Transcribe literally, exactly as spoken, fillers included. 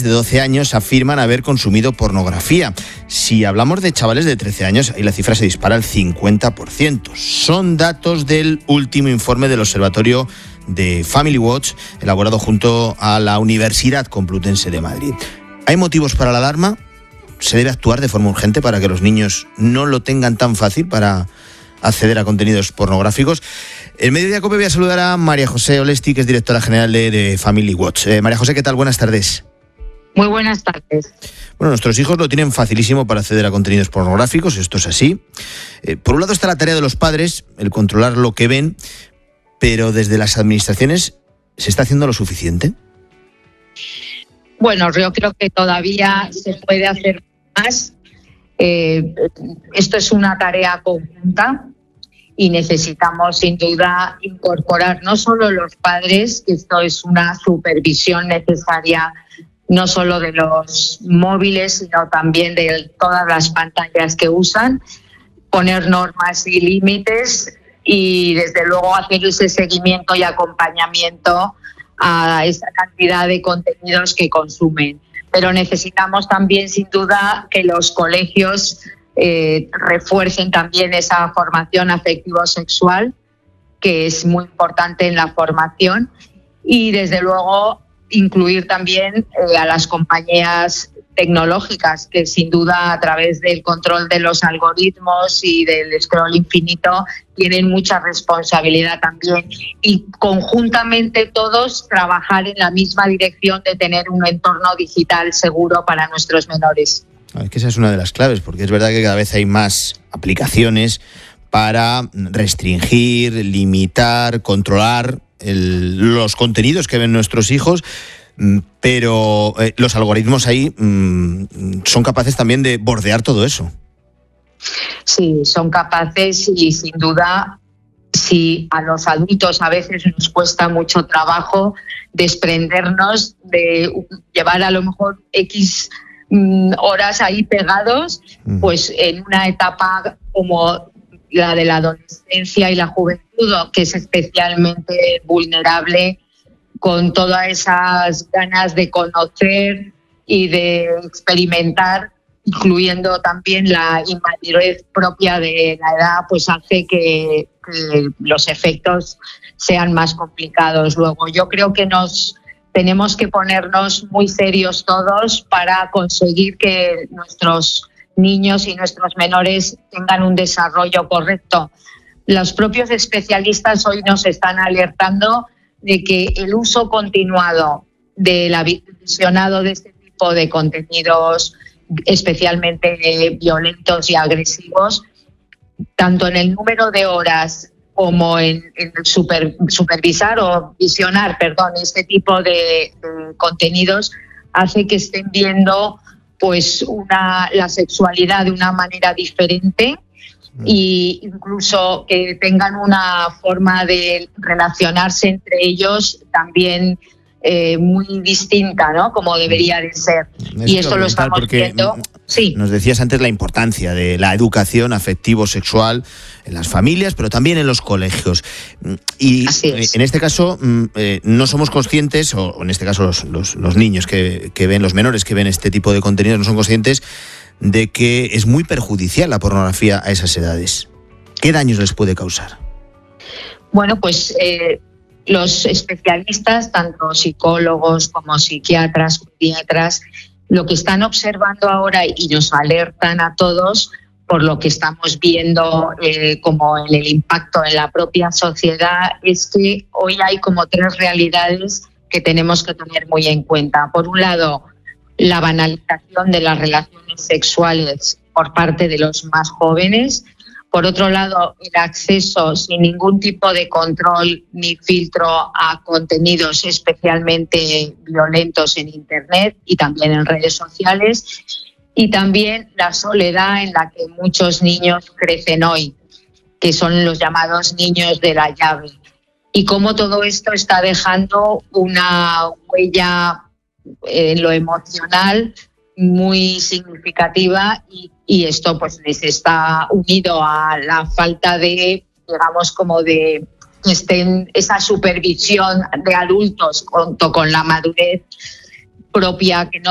de doce años afirman haber consumido pornografía. Si hablamos de chavales de trece años, ahí la cifra se dispara al cincuenta por ciento. Son datos del último informe del Observatorio de Family Watch, elaborado junto a la Universidad Complutense de Madrid. ¿Hay motivos para la alarma? ¿Se debe actuar de forma urgente para que los niños no lo tengan tan fácil para acceder a contenidos pornográficos? En Mediodía Cope voy a saludar a María José Olesti, que es directora general de, de Family Watch. Eh, María José, ¿qué tal? Buenas tardes. Muy buenas tardes. Bueno, nuestros hijos lo tienen facilísimo para acceder a contenidos pornográficos, esto es así. Eh, por un lado está la tarea de los padres, el controlar lo que ven, pero desde las administraciones, ¿se está haciendo lo suficiente? Bueno, yo creo que todavía se puede hacer más. Eh, esto es una tarea conjunta y necesitamos sin duda incorporar no solo los padres, que esto es una supervisión necesaria no solo de los móviles, sino también de todas las pantallas que usan, poner normas y límites y desde luego hacer ese seguimiento y acompañamiento a esa cantidad de contenidos que consumen. Pero necesitamos también, sin duda, que los colegios eh, refuercen también esa formación afectivo-sexual, que es muy importante en la formación, y desde luego incluir también eh, a las compañías tecnológicas, que sin duda a través del control de los algoritmos y del scroll infinito tienen mucha responsabilidad también, y conjuntamente todos trabajar en la misma dirección de tener un entorno digital seguro para nuestros menores. Es que esa es una de las claves, porque es verdad que cada vez hay más aplicaciones para restringir, limitar, controlar el, los contenidos que ven nuestros hijos, pero eh, los algoritmos ahí mmm, son capaces también de bordear todo eso. Sí, son capaces y sin duda, si a los adultos a veces nos cuesta mucho trabajo desprendernos de llevar a lo mejor X mm, horas ahí pegados, mm. pues en una etapa como la de la adolescencia y la juventud, que es especialmente vulnerable, con todas esas ganas de conocer y de experimentar, incluyendo también la inmadurez propia de la edad, pues hace que, que los efectos sean más complicados. Luego, yo creo que nos tenemos que ponernos muy serios todos para conseguir que nuestros niños y nuestros menores tengan un desarrollo correcto. Los propios especialistas hoy nos están alertando de que el uso continuado del visionado de este tipo de contenidos, especialmente violentos y agresivos, tanto en el número de horas como en, en super, supervisar o visionar, perdón, este tipo de, de contenidos, hace que estén viendo pues una la sexualidad de una manera diferente, y incluso que tengan una forma de relacionarse entre ellos también eh, muy distinta, ¿no? Como debería de ser. Es y esto lo estamos viendo. Sí. Nos decías antes la importancia de la educación afectivo-sexual en las familias, pero también en los colegios. Y en este caso eh, no somos conscientes, o en este caso los, los, los niños que, que ven, los menores que ven este tipo de contenidos no son conscientes de que es muy perjudicial la pornografía a esas edades. ¿Qué daños les puede causar? Bueno, pues eh, los especialistas, tanto psicólogos como psiquiatras, pediatras, lo que están observando ahora y nos alertan a todos por lo que estamos viendo eh, como el, el impacto en la propia sociedad, es que hoy hay como tres realidades que tenemos que tener muy en cuenta. Por un lado, la banalización de las relaciones sexuales por parte de los más jóvenes. Por otro lado, el acceso sin ningún tipo de control ni filtro a contenidos especialmente violentos en Internet y también en redes sociales. Y también la soledad en la que muchos niños crecen hoy, que son los llamados niños de la llave. Y cómo todo esto está dejando una huella en lo emocional muy significativa, y, y esto pues les está unido a la falta de, digamos, como de estén, esa supervisión de adultos junto con la madurez propia que no